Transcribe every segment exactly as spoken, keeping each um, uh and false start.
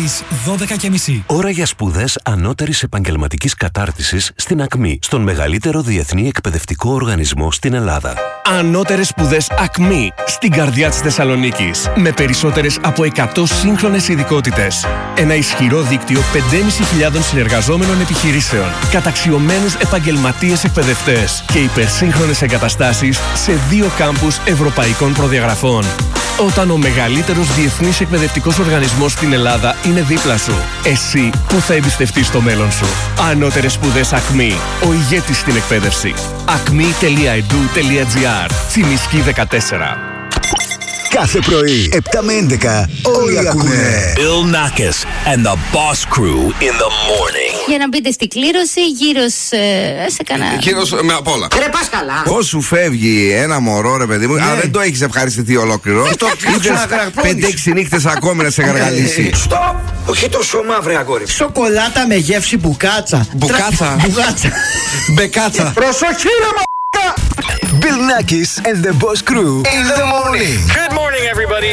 στις δώδεκα και μισή. Ώρα για σπουδές ανώτερης επαγγελματικής κατάρτισης στην ΑΚΜΗ, στον μεγαλύτερο διεθνή εκπαιδευτικό οργανισμό στην Ελλάδα. Ανώτερες σπουδές ΑΚΜΗ, στην καρδιά της Θεσσαλονίκης, με περισσότερες από εκατό σύγχρονες ειδικότητες. Ένα ισχυρό δίκτυο πεντέμισι χιλιάδων συνεργαζόμενων επιχειρήσεων, καταξιωμένους επαγγελματίες εκπαιδευτές και υπερσύγχρονες εγκαταστάσεις σε δύο κάμπους ευρωπαϊκών προδιαγραφών. Όταν ο μεγαλύτερος διεθνής εκπαιδευτικός οργανισμός στην Ελλάδα είναι δίπλα σου, εσύ που θα εμπιστευτείς το μέλλον σου. Ανώτερες σπουδές ΑΚΜΗ, ο ηγέτης στην εκπαίδευση. ακμη τελεία e d u τελεία g r. Τσιμισκή δεκατέσσερα. Κάθε πρωί, επτά με έντεκα, όλοι ακούνε Bill Nackis and the Boss Crew in the morning. Για να μπείτε στην κλήρωση, γύρω σε κανένα. Γύρω με απ' όλα. Ρε πας καλά. Πώς σου φεύγει ένα μωρό, ρε παιδί μου, yeah. αλλά δεν το έχεις ευχαριστηθεί ολόκληρο. πέντε έξι νύχτες ακόμη να σε γαργαλίσει. Στοπ! Όχι τόσο μαύρη αγόρι. Σοκολάτα με γεύση μπουκάτσα. Μπουκάτσα. Μπουκάτσα. Μπεκάτσα. Προσοχή ρε μ***. Bill Nackis and the Boss Crew in the morning. Good morning, everybody.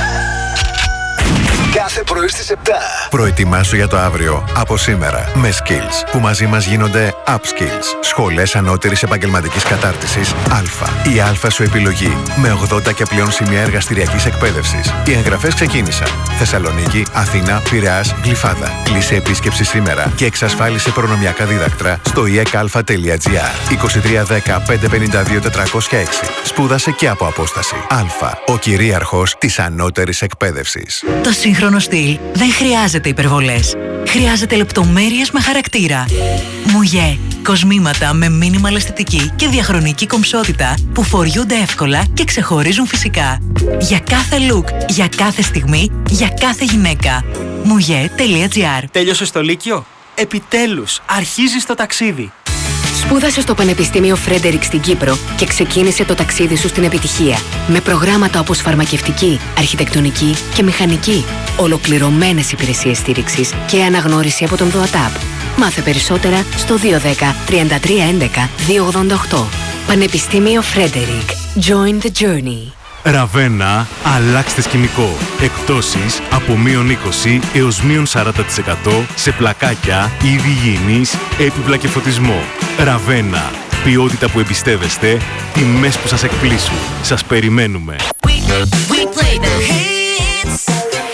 Κάθε πρωί στις επτά. Προετοιμάσου για το αύριο από σήμερα με Skills, που μαζί μας γίνονται Upskills. Σχολές ανώτερης επαγγελματικής κατάρτισης Α. Η Α σου επιλογή με ογδόντα και πλέον σημεία εργαστηριακής εκπαίδευσης. Οι εγγραφές ξεκίνησαν. Θεσσαλονίκη, Αθήνα, Πειραιάς, Γλυφάδα. Κλείσε επίσκεψη σήμερα και εξασφάλισε προνομιακά δίδακτρα στο ι εκ α τελεία τζι άρ. είκοσι τρία δέκα πεντακόσια πενήντα δύο τετρακόσια έξι. Σπούδασε και από απόσταση. Α. Ο κυρίαρχος της ανώτερης εκπαίδευσης. Το σύγχρονο στυλ δεν χρειάζεται υπερβολές. Χρειάζεται λεπτομέρειες με χαρακτήρα. Μουγέ. Κοσμήματα με μίνιμαλ αισθητική και διαχρονική κομψότητα που φοριούνται εύκολα και ξεχωρίζουν φυσικά. Για κάθε look, για κάθε στιγμή, για κάθε γυναίκα. μουγέ τελεία τζι άρ. Τέλειωσες το Λύκειο? Επιτέλους, αρχίζεις το ταξίδι. Σπούδασε στο Πανεπιστήμιο Φρέντερικ στην Κύπρο και ξεκίνησε το ταξίδι σου στην επιτυχία. Με προγράμματα όπως φαρμακευτική, αρχιτεκτονική και μηχανική. Ολοκληρωμένες υπηρεσίες στήριξης και αναγνώριση από τον ΔΟΑΤΑΠ. Μάθε περισσότερα στο δύο ένα μηδέν τρία τρία ένα ένα δύο ογδόντα οκτώ. Πανεπιστήμιο Φρέντερικ. Join the journey. Ραβένα, αλλάξτε σκηνικό. Εκπτώσεις από μείον είκοσι έως μείον σαράντα τοις εκατό σε πλακάκια, είδη υγιεινής, έπιπλα και φωτισμό. Ραβένα, ποιότητα που εμπιστεύεστε, τιμές που σας εκπλήσουν. Σας περιμένουμε. We, we play the hits.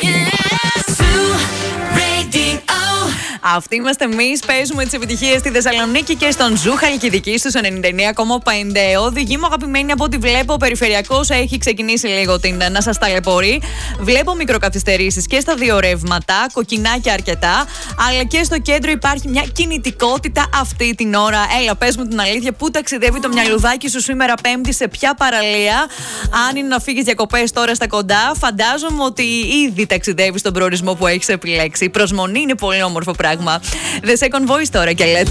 Αυτοί είμαστε εμείς. Παίζουμε τις επιτυχίες στη Θεσσαλονίκη και στον Ζου Χαλκιδική στους ενενήντα εννέα κόμμα πέντε. Οδηγή μου αγαπημένη, από ό,τι βλέπω, ο περιφερειακός έχει ξεκινήσει λίγο την, να σας ταλαιπωρεί. Βλέπω μικροκαθυστερήσεις και στα δύο ρεύματα, κοκκινάκια αρκετά, αλλά και στο κέντρο υπάρχει μια κινητικότητα αυτή την ώρα. Έλα, πες μου την αλήθεια, πού ταξιδεύει το μυαλουδάκι σου σήμερα Πέμπτη, σε ποια παραλία? Αν είναι να φύγεις διακοπές τώρα στα κοντά, φαντάζομαι ότι ήδη ταξιδεύεις στον προορισμό που έχεις επιλέξει. Η προσμονή είναι πολύ όμορφο πράγμα. The Second Voice τώρα και λέτε.